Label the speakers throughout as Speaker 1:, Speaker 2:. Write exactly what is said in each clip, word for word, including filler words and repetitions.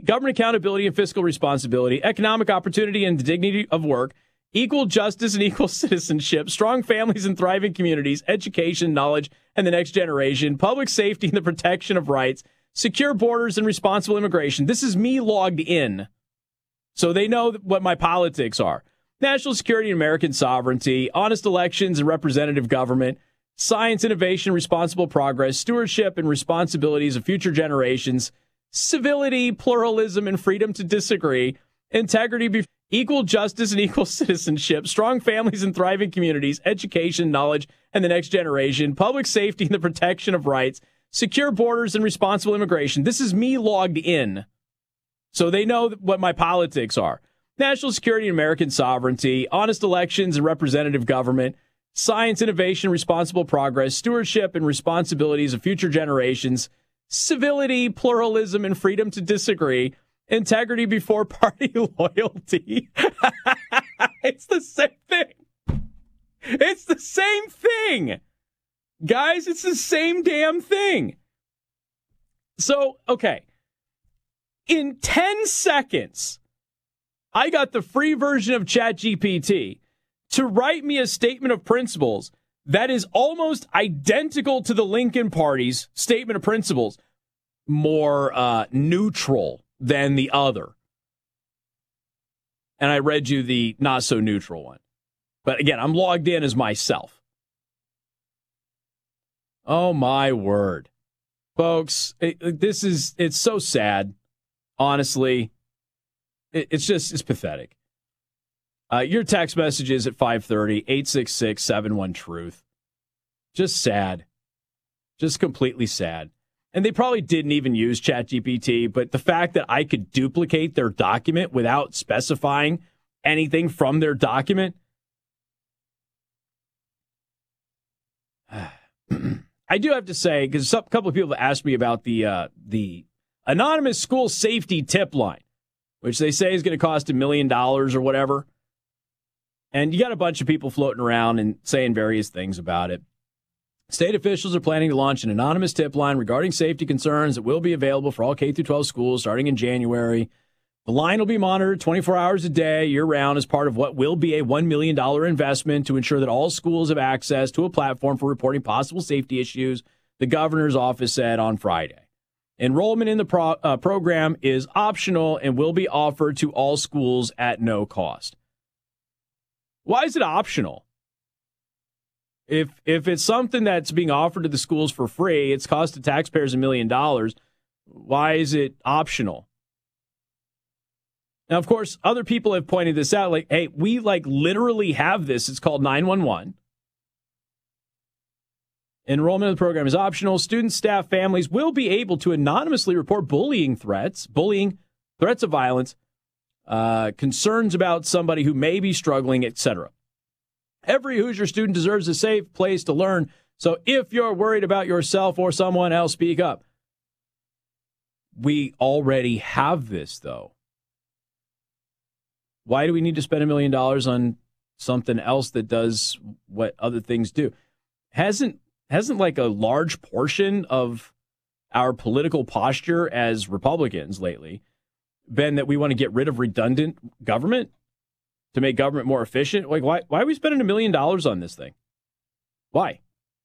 Speaker 1: government accountability and fiscal responsibility, economic opportunity and the dignity of work, equal justice and equal citizenship, strong families and thriving communities, education, knowledge, and the next generation, public safety and the protection of rights, secure borders and responsible immigration. This is me logged in, so they know what my politics are. National security and American sovereignty, honest elections and representative government, science, innovation, responsible progress, stewardship and responsibilities of future generations, civility, pluralism, and freedom to disagree, integrity, equal justice and equal citizenship, strong families and thriving communities, education, knowledge, and the next generation, public safety and the protection of rights, secure borders and responsible immigration. This is me logged in, so they know what my politics are. National security and American sovereignty, honest elections and representative government, science, innovation, responsible progress, stewardship and responsibilities of future generations, civility, pluralism, and freedom to disagree, integrity before party loyalty. It's the same thing. It's the same thing. Guys, it's the same damn thing. So, okay. In ten seconds, I got the free version of ChatGPT to write me a statement of principles that is almost identical to the Lincoln Party's statement of principles, more uh, neutral than the other. And I read you the not so neutral one. But again, I'm logged in as myself. Oh, my word. Folks, it, this is, it's so sad. Honestly, it, it's just, it's pathetic. Uh, your text messages at five thirty, eight six six, seven one, truth. Just sad. Just completely sad. And they probably didn't even use ChatGPT, but the fact that I could duplicate their document without specifying anything from their document. I do have to say, because a couple of people have asked me about the uh, the anonymous school safety tip line, which they say is going to cost a million dollars or whatever. And you got a bunch of people floating around and saying various things about it. State officials are planning to launch an anonymous tip line regarding safety concerns that will be available for all K through twelve schools starting in January. The line will be monitored twenty-four hours a day, year-round, as part of what will be a one million dollars investment to ensure that all schools have access to a platform for reporting possible safety issues, the governor's office said on Friday. Enrollment in the pro- uh, program is optional and will be offered to all schools at no cost. Why is it optional? If if it's something that's being offered to the schools for free, it's cost the taxpayers a million dollars. Why is it optional? Now, of course, other people have pointed this out. Like, hey, we like literally have this. It's called nine one one. Enrollment in the program is optional. Students, staff, families will be able to anonymously report bullying threats, bullying, threats of violence, uh, concerns about somebody who may be struggling, et cetera. Every Hoosier student deserves a safe place to learn. So if you're worried about yourself or someone else, speak up. We already have this, though. Why do we need to spend a million dollars on something else that does what other things do? Hasn't hasn't like a large portion of our political posture as Republicans lately been that we want to get rid of redundant government to make government more efficient? Like, why why are we spending a million dollars on this thing? Why?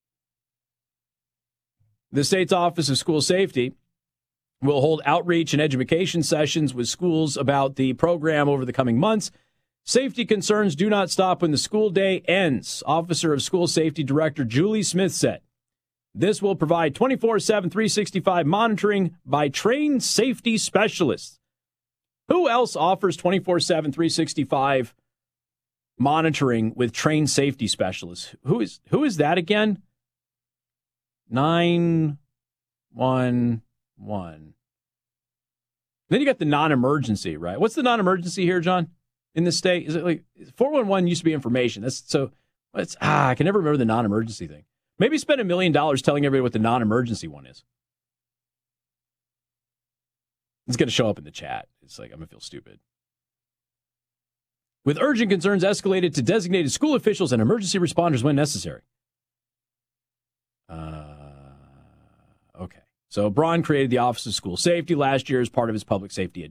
Speaker 1: The state's Office of School Safety will hold outreach and education sessions with schools about the program over the coming months. Safety concerns do not stop when the school day ends, Officer of School Safety Director Julie Smith said. This will provide twenty-four seven, three sixty-five monitoring by trained safety specialists. Who else offers twenty-four seven, three sixty-five monitoring with trained safety specialists? Who is who is that again? nine one one. Then you got the non-emergency, right? What's the non-emergency here, John, in this state? Is it like four one one used to be information? That's so it's ah, I can never remember the non-emergency thing. Maybe spend a million dollars telling everybody what the non-emergency one is. It's going to show up in the chat. It's like I'm going to feel stupid. With urgent concerns escalated to designated school officials and emergency responders when necessary. Uh, okay. So Braun created the Office of School Safety last year as part of his public safety